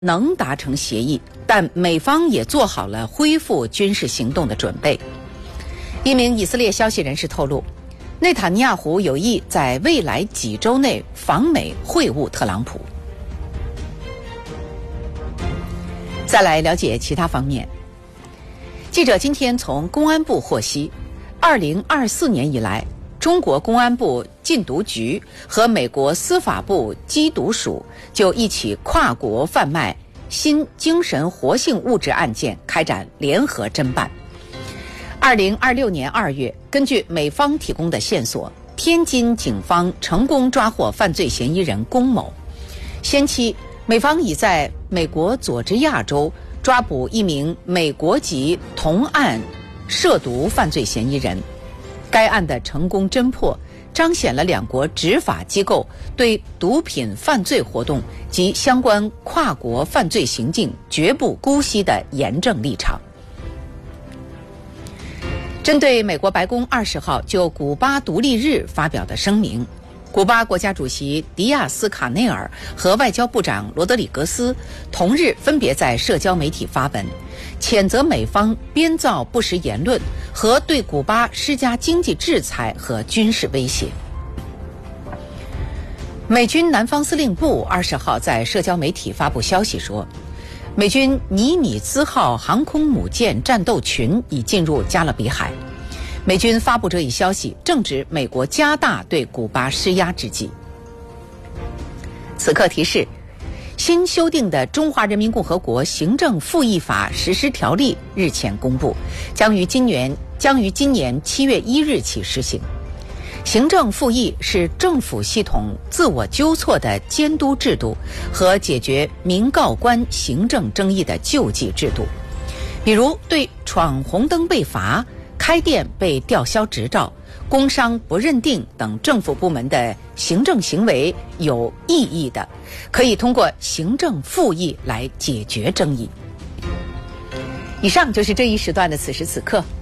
能达成协议，但美方也做好了恢复军事行动的准备。一名以色列消息人士透露，内塔尼亚胡有意在未来几周内访美会晤特朗普。再来了解其他方面。记者今天从公安部获悉，2024年以来，中国公安部禁毒局和美国司法部缉毒署就一起跨国贩卖新精神活性物质案件开展联合侦办。2026年2月，根据美方提供的线索，天津警方成功抓获犯罪嫌疑人龚某。先期，美方已在美国佐治亚州抓捕一名美国籍同案涉毒犯罪嫌疑人。该案的成功侦破，彰显了两国执法机构对毒品犯罪活动及相关跨国犯罪行径绝不姑息的严正立场。针对美国白宫20号就古巴独立日发表的声明，古巴国家主席迪亚斯卡内尔和外交部长罗德里格斯同日分别在社交媒体发文，谴责美方编造不实言论和对古巴施加经济制裁和军事威胁。美军南方司令部20号在社交媒体发布消息说，美军尼米兹号航空母舰战斗群已进入加勒比海。美军发布这一消息，正值美国加大对古巴施压之际。此刻提示，新修订的《中华人民共和国行政复议法实施条例》日前公布，将于今年7月1日起施行。行政复议是政府系统自我纠错的监督制度和解决民告官行政争议的救济制度，比如对闯红灯被罚、开店被吊销执照、工商不认定等政府部门的行政行为有异议的，可以通过行政复议来解决争议。以上就是这一时段的此时此刻，